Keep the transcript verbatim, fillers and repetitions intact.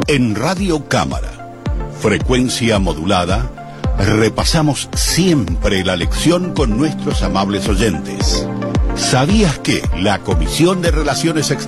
En Radio Cámara, frecuencia modulada, repasamos siempre la lección con nuestros amables oyentes. ¿Sabías que la Comisión de Relaciones Exteriores